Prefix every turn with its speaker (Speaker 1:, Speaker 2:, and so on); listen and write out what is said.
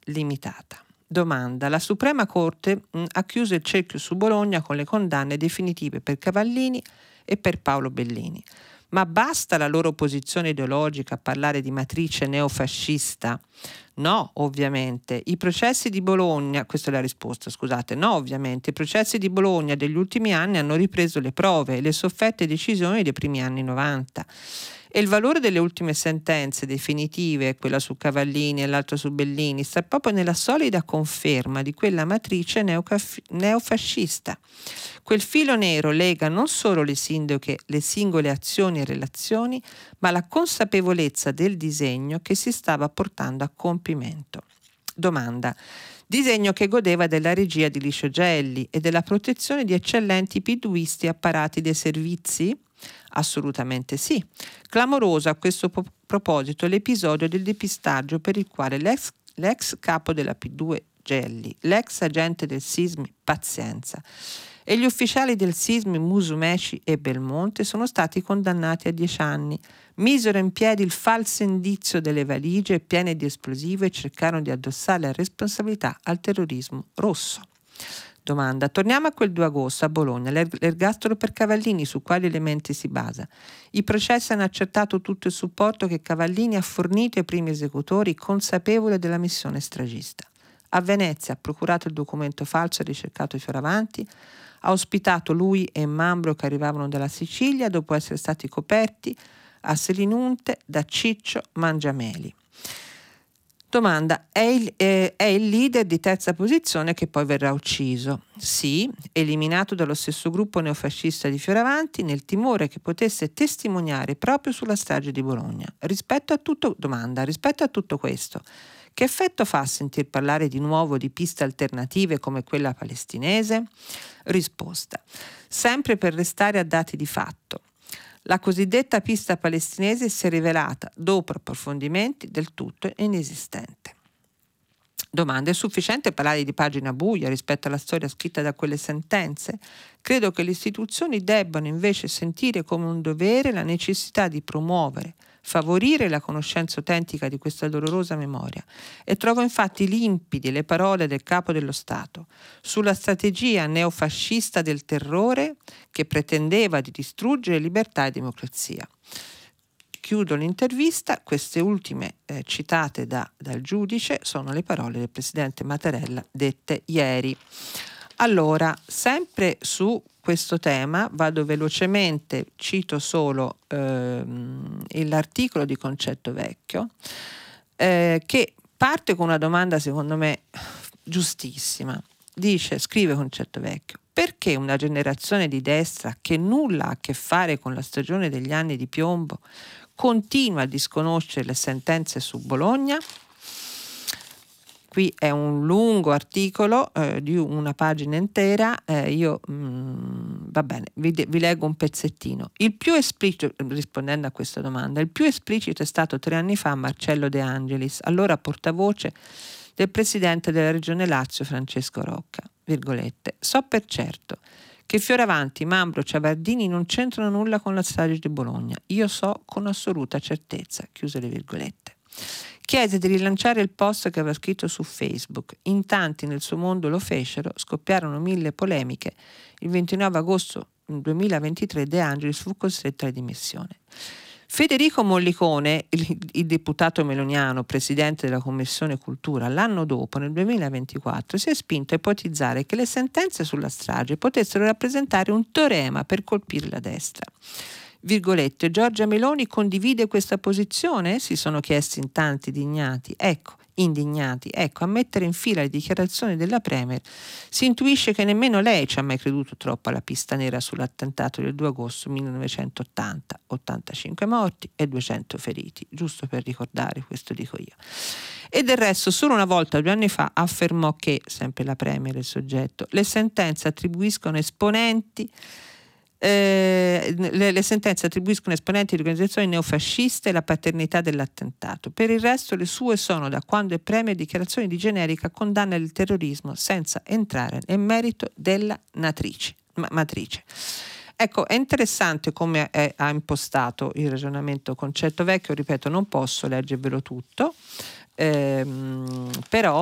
Speaker 1: limitata. Domanda: la Suprema Corte ha chiuso il cerchio su Bologna con le condanne definitive per Cavallini e per Paolo Bellini. Ma basta la loro posizione ideologica a parlare di matrice neofascista? No, ovviamente. I processi di Bologna, questa è la risposta, scusate, no, ovviamente. I processi di Bologna degli ultimi anni hanno ripreso le prove e le sofferte decisioni dei primi anni 90. E il valore delle ultime sentenze definitive, quella su Cavallini e l'altra su Bellini, sta proprio nella solida conferma di quella matrice neofascista. Quel filo nero lega non solo le singole azioni e relazioni, ma la consapevolezza del disegno che si stava portando a compimento. Domanda: disegno che godeva della regia di Licio Gelli e della protezione di eccellenti piduisti apparati dei servizi? Assolutamente sì. Clamoroso a questo proposito l'episodio del depistaggio per il quale l'ex capo della P2 Gelli, l'ex agente del SISMI Pazienza e gli ufficiali del SISMI Musumeci e Belmonte sono stati condannati a 10 anni. Misero in piedi il falso indizio delle valigie piene di esplosivo e cercarono di addossare la responsabilità al terrorismo rosso. Domanda: torniamo a quel 2 agosto a Bologna, l'ergastolo per Cavallini, su quali elementi si basa? I processi hanno accertato tutto il supporto che Cavallini ha fornito ai primi esecutori, consapevole della missione stragista. A Venezia ha procurato il documento falso e ricercato i fioravanti, ha ospitato lui e Mambro che arrivavano dalla Sicilia dopo essere stati coperti a Selinunte da Ciccio Mangiameli. Domanda: è il leader di terza posizione che poi verrà ucciso? Sì, eliminato dallo stesso gruppo neofascista di Fioravanti nel timore che potesse testimoniare proprio sulla strage di Bologna. Rispetto a tutto questo, che effetto fa sentir parlare di nuovo di piste alternative come quella palestinese? Risposta: sempre per restare a dati di fatto. La cosiddetta pista palestinese si è rivelata, dopo approfondimenti, del tutto inesistente. Domanda: è sufficiente parlare di pagina buia rispetto alla storia scritta da quelle sentenze? Credo che le istituzioni debbano invece sentire come un dovere la necessità di promuovere, favorire la conoscenza autentica di questa dolorosa memoria e trovo infatti limpidi le parole del Capo dello Stato sulla strategia neofascista del terrore che pretendeva di distruggere libertà e democrazia. Chiudo l'intervista. Queste ultime citate dal giudice sono le parole del presidente Mattarella dette ieri. Allora, sempre su questo tema vado velocemente, cito solo l'articolo di Concetto Vecchio che parte con una domanda secondo me giustissima. Scrive Concetto Vecchio: perché una generazione di destra che nulla ha a che fare con la stagione degli anni di piombo continua a disconoscere le sentenze su Bologna? Qui è un lungo articolo di una pagina intera, va bene, vi leggo un pezzettino. Il più esplicito, rispondendo a questa domanda, il più esplicito è stato 3 anni fa Marcello De Angelis, allora portavoce del presidente della Regione Lazio Francesco Rocca, virgolette: so per certo che Fioravanti, Mambro, Ciavardini non c'entrano nulla con la strage di Bologna. Io so con assoluta certezza, chiuse le virgolette. Chiese di rilanciare il post che aveva scritto su Facebook. In tanti nel suo mondo lo fecero, scoppiarono 1000 polemiche. Il 29 agosto 2023 De Angelis fu costretto alla dimissione. Federico Mollicone, il deputato meloniano, presidente della Commissione Cultura, l'anno dopo, nel 2024, si è spinto a ipotizzare che le sentenze sulla strage potessero rappresentare un teorema per colpire la destra. Virgolette: Giorgia Meloni condivide questa posizione? Si sono chiesti in tanti indignati. Ecco, a mettere in fila le dichiarazioni della Premier si intuisce che nemmeno lei ci ha mai creduto troppo alla pista nera sull'attentato del 2 agosto 1980, 85 morti e 200 feriti, giusto per ricordare, questo dico io. E del resto solo una volta, 2 anni fa, affermò che, sempre la Premier il soggetto, le sentenze attribuiscono esponenti di organizzazioni neofasciste la paternità dell'attentato. Per il resto le sue sono, da quando è premier, dichiarazioni di generica condanna del terrorismo senza entrare nel merito della matrice. Ecco, è interessante come ha impostato il ragionamento Concetto Vecchio. Ripeto, non posso leggervelo tutto, però